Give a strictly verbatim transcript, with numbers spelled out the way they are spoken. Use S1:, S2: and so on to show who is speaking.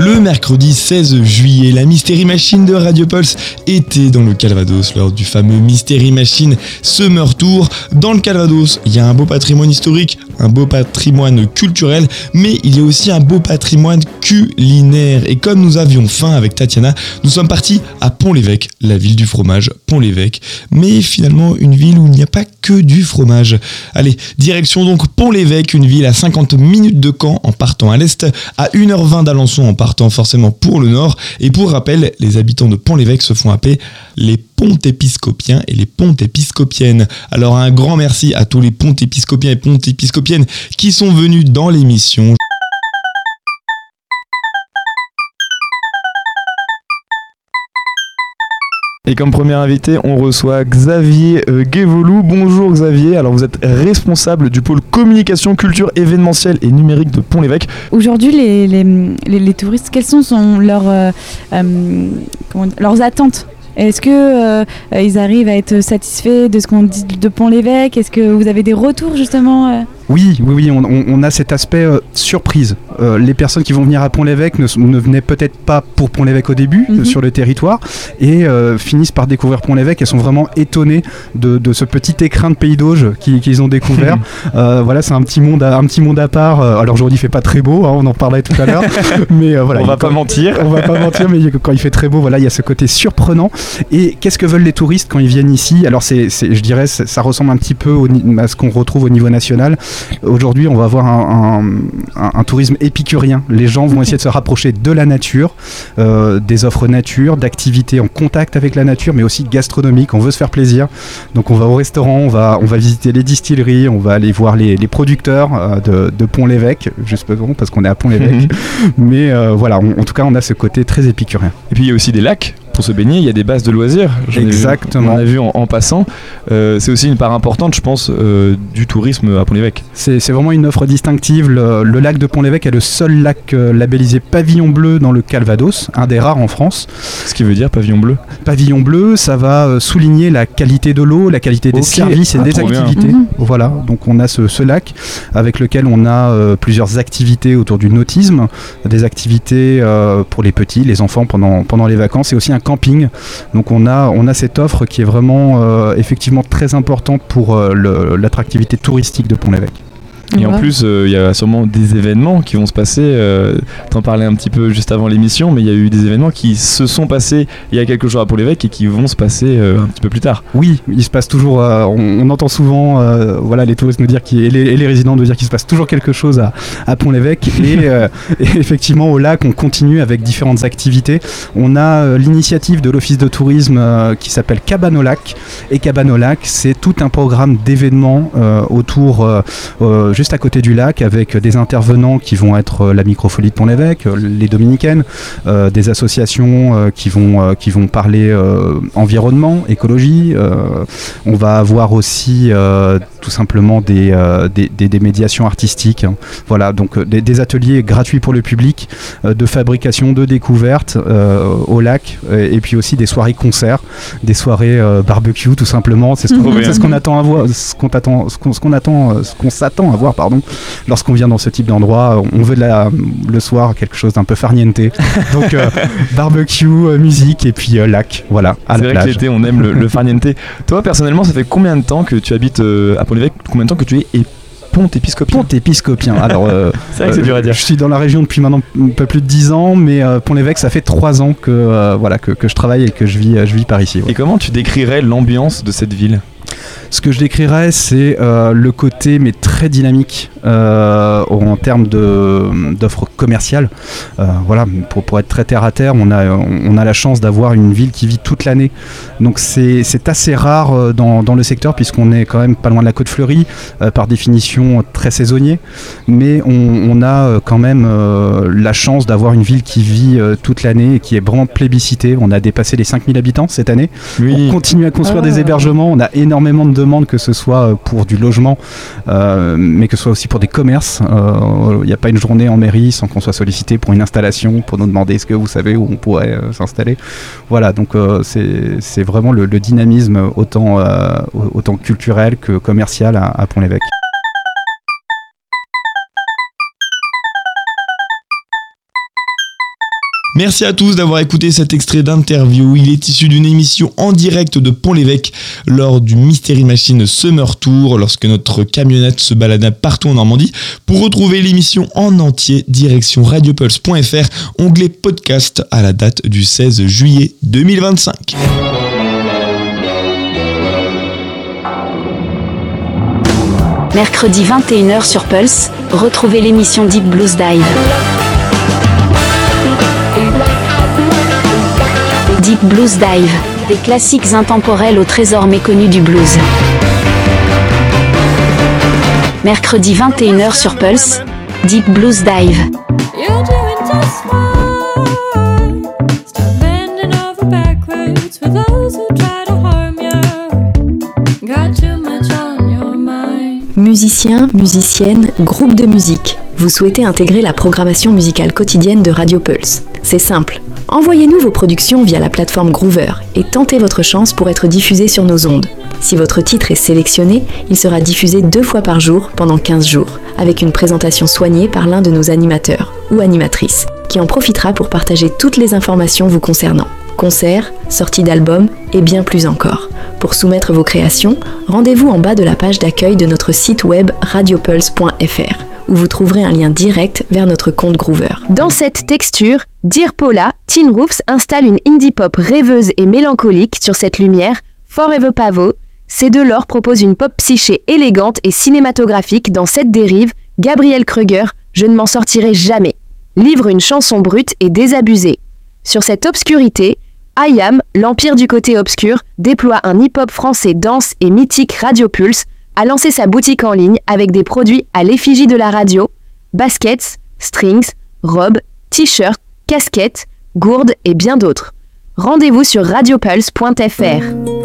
S1: Le mercredi seize juillet, la Mystery Machine de Radio Pulse était dans le Calvados lors du fameux Mystery Machine Summer Tour. Dans le Calvados, il y a un beau patrimoine historique, un beau patrimoine culturel, mais il y a aussi un beau patrimoine culinaire. Et comme nous avions faim avec Tatiana, nous sommes partis à Pont-l'Évêque, la ville du fromage, Pont-l'Évêque. Mais finalement, une ville où il n'y a pas que du fromage. Allez, direction donc Pont-l'Évêque, une ville à cinquante minutes de Caen en partant à l'est, à une heure vingt d'Alençon en partant forcément pour le nord. Et pour rappel, les habitants de Pont-l'Évêque se font appeler les Pontépiscopiens et les Pontépiscopiennes. Alors un grand merci à tous les Pontépiscopiens et Pontépiscopiennes qui sont venus dans l'émission. Et comme premier invité, on reçoit Xavier euh, Guévolou. Bonjour Xavier, alors vous êtes responsable du pôle communication, culture, événementielle et numérique de Pont-l'Évêque.
S2: Aujourd'hui, les, les, les, les touristes, quelles sont, sont leurs, euh, euh, comment dire, leurs attentes ? Est-ce qu'ils euh, arrivent à être satisfaits de ce qu'on dit de Pont-l'Évêque ? Est-ce que vous avez des retours justement euh
S3: Oui, oui, oui, on, on a cet aspect euh, surprise. Euh, les personnes qui vont venir à Pont-l'Évêque ne, ne venaient peut-être pas pour Pont-l'Évêque au début, mm-hmm. sur le territoire, et euh, finissent par découvrir Pont-l'Évêque. Elles sont vraiment étonnées de, de ce petit écrin de Pays d'Auge qu'ils, qu'ils ont découvert. euh, voilà, c'est un petit monde à, un petit monde à part. Alors aujourd'hui, il fait pas très beau, hein, on en parlait tout à l'heure, mais euh, voilà.
S1: On va
S3: quand,
S1: pas mentir.
S3: On va pas mentir, mais quand il fait très beau, voilà, il y a ce côté surprenant. Et qu'est-ce que veulent les touristes quand ils viennent ici ? Alors, c'est, c'est, je dirais, c'est, ça ressemble un petit peu au, à ce qu'on retrouve au niveau national. Aujourd'hui, on va avoir un, un, un, un tourisme épicurien. Les gens vont essayer de se rapprocher de la nature, euh, des offres nature, d'activités en contact avec la nature, mais aussi gastronomiques. On veut se faire plaisir. Donc, on va au restaurant, on va, on va visiter les distilleries, on va aller voir les, les producteurs euh, de, de Pont-l'Évêque, justement, parce qu'on est à Pont-l'Évêque. Mm-hmm. Mais euh, voilà, on, en tout cas, on a ce côté très épicurien.
S1: Et puis, il y a aussi des lacs. Pour se baigner, il y a des bases de loisirs. J'en
S3: Exactement.
S1: Ai vu, on en a vu en, en passant. Euh, c'est aussi une part importante, je pense, euh, du tourisme à Pont-l'Évêque.
S3: C'est, c'est vraiment une offre distinctive. Le, le lac de Pont-l'Évêque est le seul lac euh, labellisé pavillon bleu dans le Calvados, un des rares en France.
S1: Ce qui veut dire pavillon bleu ?
S3: Pavillon bleu, ça va euh, souligner la qualité de l'eau, la qualité des okay. services et ah, des activités. Mmh. Voilà, donc on a ce, ce lac avec lequel on a euh, plusieurs activités autour du nautisme, des activités euh, pour les petits, les enfants pendant, pendant les vacances, et aussi un camping. Donc on a, on a cette offre qui est vraiment euh, effectivement très importante pour euh, le, l'attractivité touristique de Pont-l'Évêque.
S1: Et ouais. En plus, il euh, y a sûrement des événements qui vont se passer. Euh, t'en parlais un petit peu juste avant l'émission, mais il y a eu des événements qui se sont passés il y a quelques jours à Pont-l'Évêque et qui vont se passer euh, un petit peu plus tard.
S3: Oui, il se passe toujours. Euh, on, on entend souvent, euh, voilà, les touristes nous dire qu'il, et, les, et les résidents nous dire qu'il se passe toujours quelque chose à, à Pont-l'Évêque. et, euh, et effectivement, au lac, on continue avec différentes activités. On a euh, l'initiative de l'office de tourisme euh, qui s'appelle Cabane au lac. Et Cabane au lac, c'est tout un programme d'événements euh, autour. Euh, euh, juste à côté du lac, avec des intervenants qui vont être euh, la Microfolie de Pont-l'Évêque, euh, les Dominicaines, euh, des associations euh, qui, vont, euh, qui vont parler euh, environnement, écologie. Euh, on va avoir aussi euh, tout simplement des, euh, des, des, des médiations artistiques. Hein. Voilà, donc euh, des, des ateliers gratuits pour le public, euh, de fabrication, de découverte euh, au lac, euh, et puis aussi des soirées concerts, des soirées euh, barbecue tout simplement. C'est ce qu'on, mmh. c'est ce qu'on attend à voir, ce qu'on attend, ce qu'on, ce qu'on attend, ce qu'on s'attend à voir, pardon, lorsqu'on vient dans ce type d'endroit. On veut de la, le soir quelque chose d'un peu farniente. Donc euh, barbecue, euh, musique et puis euh, lac, voilà, à
S1: c'est
S3: la
S1: vrai
S3: plage.
S1: Que l'été, on aime le, le farniente. Toi, personnellement, ça fait combien de temps que tu habites euh, à Pont-l'Évêque ? Combien de temps que tu es et Pontépiscopien.
S3: Pontépiscopien. Alors, euh,
S1: c'est vrai que c'est dur à dire.
S3: Je suis dans la région depuis maintenant un peu plus de dix ans, mais euh, Pont-l'Évêque, ça fait trois ans que, euh, voilà, que, que je travaille et que je vis, je vis par ici. Ouais.
S1: Et comment tu décrirais l'ambiance de cette ville ?
S3: Ce que je décrirais, c'est euh, le côté mais très dynamique euh, en termes de, d'offres commerciales. Euh, voilà, pour, pour être très terre à terre, on a, on a la chance d'avoir une ville qui vit toute l'année. Donc c'est, c'est assez rare dans, dans le secteur puisqu'on est quand même pas loin de la Côte Fleurie, euh, par définition très saisonnier. Mais on, on a quand même euh, la chance d'avoir une ville qui vit euh, toute l'année et qui est vraiment plébiscitée. On a dépassé les cinq mille habitants cette année. Oui. On continue à construire ah. des hébergements. On a énormément de demandes, que ce soit pour du logement, euh, mais que ce soit aussi pour des commerces. Il euh, n'y a pas une journée en mairie sans qu'on soit sollicité pour une installation, pour nous demander est-ce que vous savez où on pourrait euh, s'installer. Voilà, donc euh, c'est, c'est vraiment le, le dynamisme autant, euh, autant culturel que commercial à, à Pont-l'Évêque.
S1: Merci à tous d'avoir écouté cet extrait d'interview. Il est issu d'une émission en direct de Pont-l'Évêque lors du Mystery Machine Summer Tour, lorsque notre camionnette se baladait partout en Normandie. Pour retrouver l'émission en entier, direction radiopulse point f r, onglet podcast à la date du seize juillet deux mille vingt-cinq.
S4: Mercredi vingt et une heures sur Pulse, retrouvez l'émission Deep Blues Dive. Deep Blues Dive, des classiques intemporels au trésor méconnu du blues. Mercredi vingt et une heures sur Pulse, Deep Blues Dive.
S5: Musiciens, musiciennes, groupe de musique. Vous souhaitez intégrer la programmation musicale quotidienne de Radio Pulse. C'est simple. Envoyez-nous vos productions via la plateforme Groover et tentez votre chance pour être diffusé sur nos ondes. Si votre titre est sélectionné, il sera diffusé deux fois par jour pendant quinze jours, avec une présentation soignée par l'un de nos animateurs ou animatrices, qui en profitera pour partager toutes les informations vous concernant. Concerts, sorties d'albums et bien plus encore. Pour soumettre vos créations, rendez-vous en bas de la page d'accueil de notre site web radiopulse point f r, où vous trouverez un lien direct vers notre compte Groover.
S6: Dans cette texture, Dear Paula, Tin Roofs installe une indie pop rêveuse et mélancolique sur cette lumière. Forever Pavo, ces deux lors proposent une pop psyché élégante et cinématographique. Dans cette dérive, Gabriel Kruger, Je ne m'en sortirai jamais, livre une chanson brute et désabusée. Sur cette obscurité, I Am, l'empire du côté obscur, déploie un hip-hop français dense et mythique. Radio Pulse a lancé sa boutique en ligne avec des produits à l'effigie de la radio, baskets, strings, robes, t-shirts, casquettes, gourdes et bien d'autres. Rendez-vous sur radiopulse point f r.